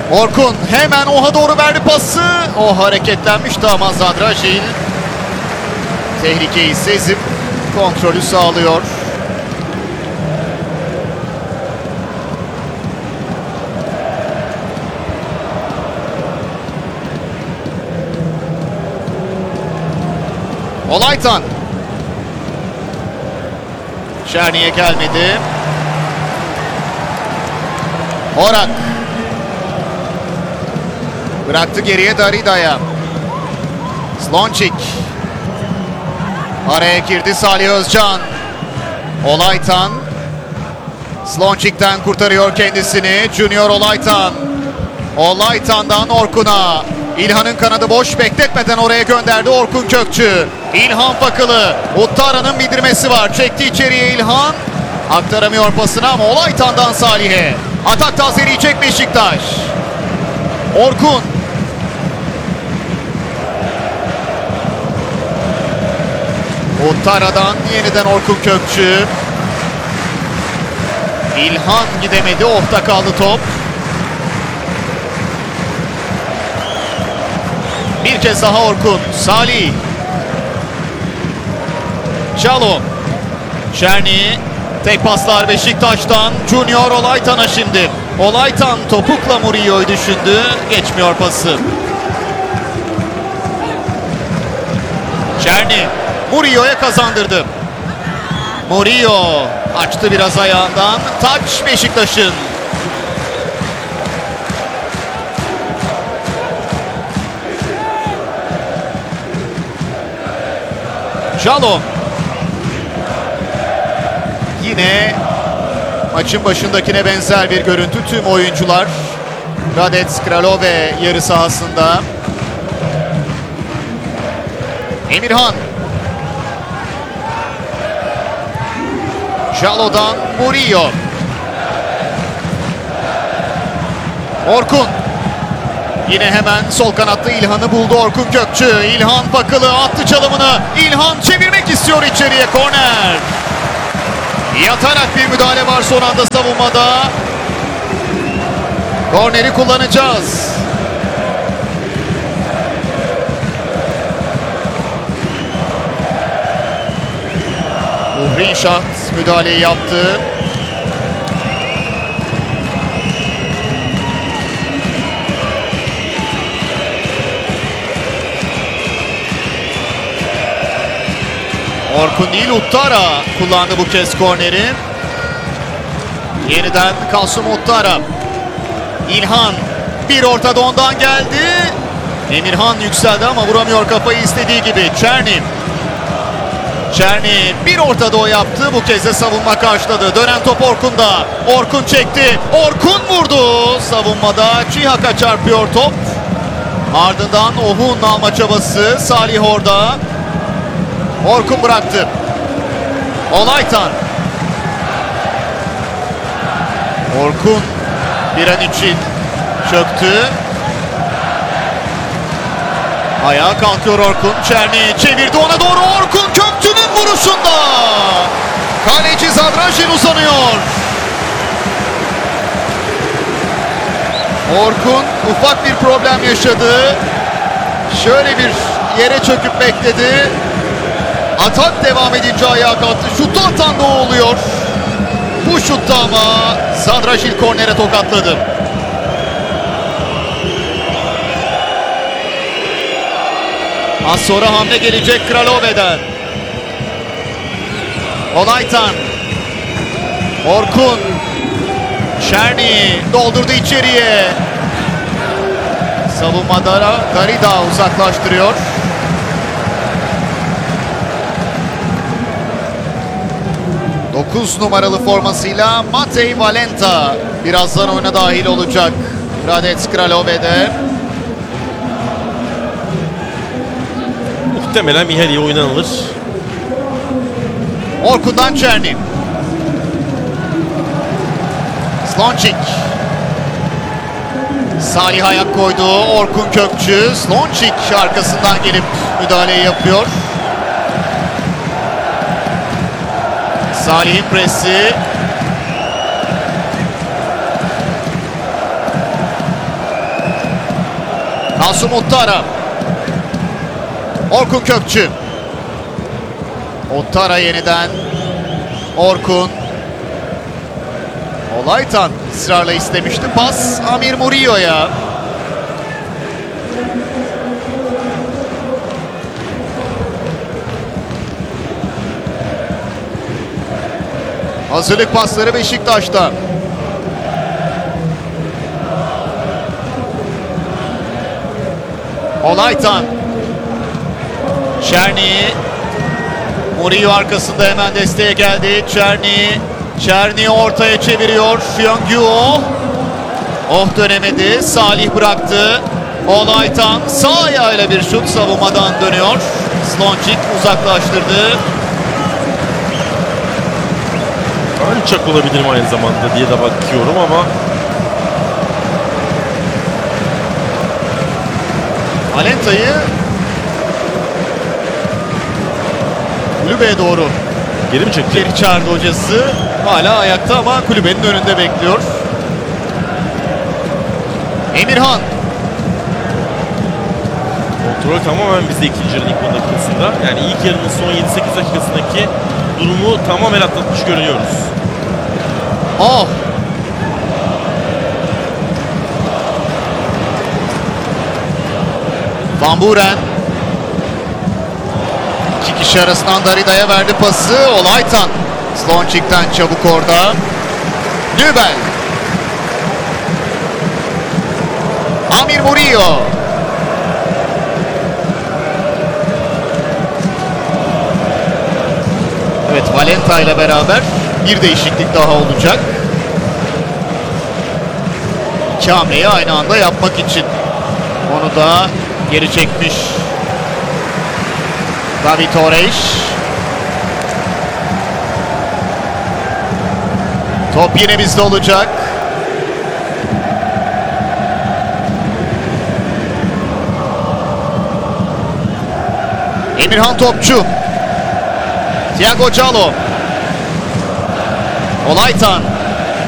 Orkun hemen Oha doğru verdi pası. O hareketlenmişti ama Zadrajil tehlikeyi sezip kontrolü sağlıyor. Olaytan. Çerni'ye gelmedi. Orak. Bıraktı geriye Darida'ya. Slončík. Araya girdi Salih Özcan. Olaytan. Slončík'ten kurtarıyor kendisini. Junior Olaytan. Olaytan'dan Orkun'a. İlhan'ın kanadı boş, bekletmeden oraya gönderdi Orkun Kökçü. İlhan Fakılı. Uttara'nın bildirmesi var. Çekti içeriye İlhan. Aktaramıyor pasını ama Olaytan'dan Salih'e. Atak tazeleyecek Beşiktaş. Orkun. Uttara'dan yeniden Orkun Kökçü. İlhan gidemedi. Off'ta kaldı top. Bir kez daha Orkun. Salih. Çalo. Çerni. Tek paslar Beşiktaş'tan. Junior Olaytan'a şimdi. Olaytan topukla Murillo'yu düşündü. Geçmiyor pası. Çerni. Murillo'ya kazandırdı. Murillo açtı biraz ayağından. Taç Beşiktaş'ın. Çalo. Yine maçın başındakine benzer bir görüntü. Tüm oyuncular Hradec Kralove yarı sahasında. Emirhan. Çalo'dan Murillo. Orkun. Yine hemen sol kanatta İlhan'ı buldu Orkun Kökçü. İlhan Fakılı attı çalımını. İlhan çevirmek istiyor içeriye, korner. Yatarak bir müdahale var son anda savunmada. Korneri kullanacağız. Rişat müdahaleyi yaptı. Orkun değil, Uttara kullandı bu kez korneri. Yeniden Kasım Uttara. İlhan bir ortada ondan geldi. Emirhan yükseldi ama vuramıyor kafayı istediği gibi. Çerni. Çerni bir ortada o yaptı. Bu kez de savunma karşıladı. Dönen top Orkun'da. Orkun çekti. Orkun vurdu. Savunmada Cihak'a çarpıyor top. Ardından Ohun alma çabası. Salih orada. Orkun bıraktı. Olaytan. Orkun bir an için çöktü. Ayağa kalkıyor Orkun. Çerni çevirdi ona doğru. Orkun Kökçü'nün vuruşunda. Kaleci Zadrajil uzanıyor. Orkun ufak bir problem yaşadı. Şöyle bir yere çöküp bekledi. Atak devam edince ayağa kalktı. Şutu atan da o oluyor. Bu şutta ama Zadrajil kornere tokatladı. Az sonra hamle gelecek Kralove'den. Olaytan. Orkun. Çerni doldurdu içeriye. Savunmada Darida uzaklaştırıyor. Dokuz numaralı formasıyla Matej Valenta birazdan oyuna dahil olacak Hradec Kralove'de. Muhtemelen Mihali'ye oynanılır. Orkun'dan Çerni. Slončík. Salih ayak koydu. Orkun Kökçü. Slončík arkasından gelip müdahaleyi yapıyor. Salih'in presi. Kasım Uttara. Orkun Kökçü. Uttara yeniden. Orkun. Olaytan ısrarla istemişti. Pas Amir Murillo'ya. Hazırlık pasları Beşiktaş'ta. Olaytan. Çerni. Murillo arkasında hemen desteğe geldi. Çerni ortaya çeviriyor. Fyongyu. Oh dönemedi. Salih bıraktı. Olaytan sağ ayağıyla bir şut, savunmadan dönüyor. Slončik uzaklaştırdı. Ancak olabilirim aynı zamanda diye de bakıyorum ama Alenta'yı kulübeye doğru geri mi çekti? geri çağırdı hocası. Hala ayakta ama kulübenin önünde bekliyor. Emirhan. Kontrol tamamen bizde ikinci yarının ilk 10 dakikasında. Yani ilk yarının son 7-8 dakikasındaki durumu tamamen atlatmış görünüyoruz. Oh. Van Buren. İki kişi arasından Darida'ya verdi pası. Olaytan. Slončik'ten çabuk orada. Nübel. Amir Murillo. Evet, Valenta ile beraber bir değişiklik daha olacak. İki hamleyi aynı anda yapmak için. Onu da geri çekmiş David Torres. Top yine bizde olacak. Emirhan Topçu. Thiago Calo. Olaytan.